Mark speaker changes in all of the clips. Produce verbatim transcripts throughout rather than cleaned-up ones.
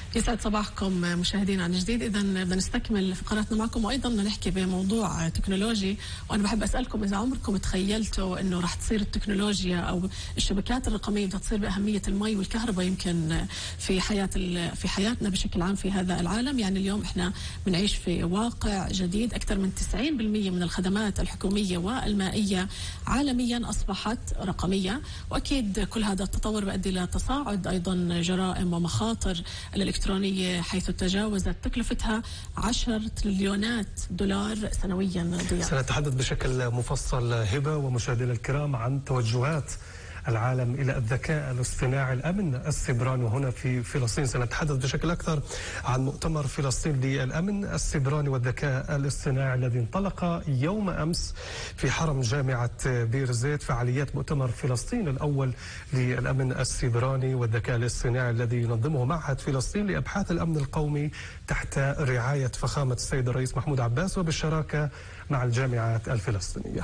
Speaker 1: يسعد صباحكم مشاهدينا عن جديد. إذا بدنا نستكمل فقراتنا معكم، وأيضا بدنا نحكي بموضوع تكنولوجي. وأنا بحب أسألكم إذا عمركم تخيلتوا إنه راح تصير التكنولوجيا أو الشبكات الرقمية بدها تصير بأهمية المي والكهرباء يمكن في حياة في حياتنا بشكل عام في هذا العالم. يعني اليوم إحنا بنعيش في واقع جديد، أكثر من تسعين بالمئة من الخدمات الحكومية والمائية عالميا أصبحت رقمية، وأكيد كل هذا التطور بيؤدي إلى تصاعد أيضا جرائم ومخاطر الإلكترونية، حيث تجاوزت تكلفتها عشر تريليونات دولار سنويا. ضياء،
Speaker 2: سنتحدث بشكل مفصل هبة ومشاهدينا الكرام عن توجهات العالم إلى الذكاء الاصطناعي الأمن السيبراني هنا في فلسطين. سنتحدث بشكل أكثر عن مؤتمر فلسطين للأمن السيبراني والذكاء الاصطناعي الذي انطلق يوم أمس في حرم جامعة بير زيت، فعاليات مؤتمر فلسطين الأول للأمن السيبراني والذكاء الاصطناعي الذي ينظمه معهد فلسطين لأبحاث الأمن القومي تحت رعاية فخامة السيد الرئيس محمود عباس وبالشراكة مع الجامعات الفلسطينية.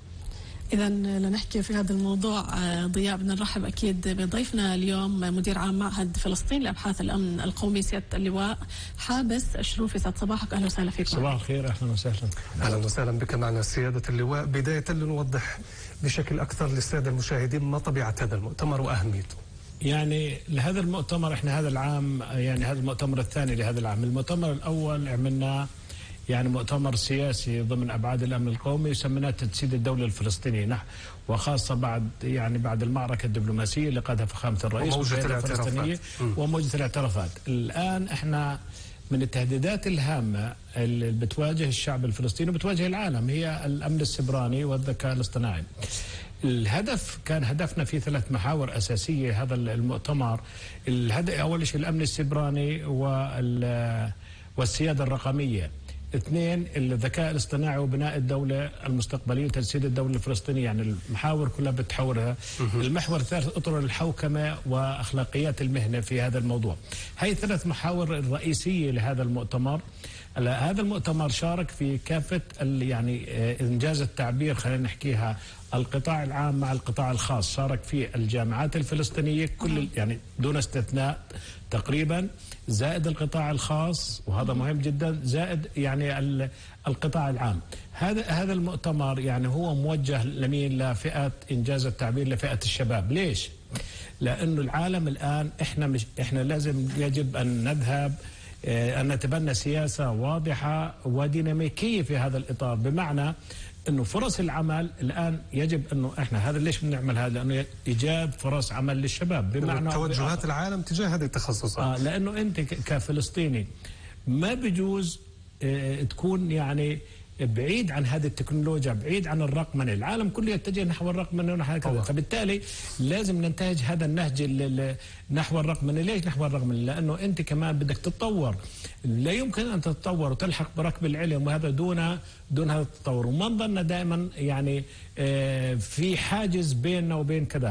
Speaker 1: إذا لنحكي في هذا الموضوع ضياء، بدنا نرحب أكيد بضيفنا اليوم مدير عام معهد فلسطين لأبحاث الأمن القومي سيادة اللواء حابس الشروفي. يسعد صباحك، أهلا وسهلا فيك.
Speaker 3: صباح الخير، أهلا وسهلا.
Speaker 2: أهلا وسهلا بك معنا سيادة اللواء. بداية لنوضح بشكل أكثر للسادة المشاهدين ما طبيعة هذا المؤتمر وأهميته.
Speaker 3: يعني لهذا المؤتمر احنا هذا العام، يعني هذا المؤتمر الثاني لهذا العام. المؤتمر الأول عملنا يعني مؤتمر سياسي ضمن أبعاد الأمن القومي سميناه تجسيد الدولة الفلسطينية، وخاصة بعد يعني بعد المعركة الدبلوماسية اللي قادها فخامة الرئيس
Speaker 2: وموجة الاعترافات.
Speaker 3: وموجة الاعترافات. الآن احنا من التهديدات الهامة اللي بتواجه الشعب الفلسطيني وبتواجه العالم هي الأمن السيبراني والذكاء الاصطناعي. الهدف كان هدفنا في ثلاث محاور أساسية هذا المؤتمر. الهدف أول شيء الأمن السيبراني والسيادة الرقمية. اثنين الذكاء الاصطناعي وبناء الدولة المستقبلية وتجسيد الدولة الفلسطينية. يعني المحاور كلها بتحورها. المحور الثالث اطر الحوكمة واخلاقيات المهنة في هذا الموضوع. هي ثلاث محاور الرئيسية لهذا المؤتمر. هذا المؤتمر شارك في كافة يعني انجاز التعبير، خلينا نحكيها القطاع العام مع القطاع الخاص. شارك في الجامعات الفلسطينية كل يعني دون استثناء تقريبا، زائد القطاع الخاص وهذا مهم جدا، زائد يعني القطاع العام. هذا هذا المؤتمر يعني هو موجه لمين؟ لفئة انجاز التعبير، لفئة الشباب. ليش؟ لانه العالم الان احنا مش احنا لازم يجب ان نذهب أن نتبنى سياسة واضحة وديناميكية في هذا الإطار، بمعنى أنه فرص العمل الآن يجب أنه إحنا هذا ليش بنعمل هذا؟ لأنه إيجاد فرص عمل للشباب، بمعنى
Speaker 2: توجهات العالم تجاه هذه التخصصات.
Speaker 3: آه لأنه أنت كفلسطيني ما بيجوز اه تكون يعني بعيد عن هذه التكنولوجيا، بعيد عن الرقمنة. العالم كله يتجه نحو الرقمنة ونحو كذا، فبالتالي لازم ننتهج هذا النهج نحو الرقمنة. ليش نحو الرقمنة؟ لأنه أنت كمان بدك تتطور. لا يمكن أن تتطور وتلحق بركب العلم وهذا دون دون هذا التطور. وما نظن دائما يعني في حاجز بيننا وبين كذا.